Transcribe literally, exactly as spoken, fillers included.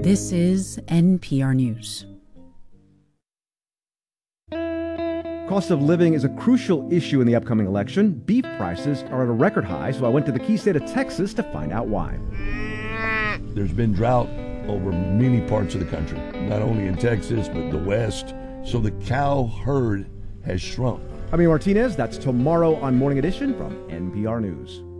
This is N P R News. Cost of living is a crucial issue in the upcoming election. Beef prices are at a record high, so I went to the key state of Texas to find out why. There's been drought over many parts of the country, not only in Texas, but the West. So the cow herd has shrunk. I'm Martinez. That's tomorrow on Morning Edition from N P R News.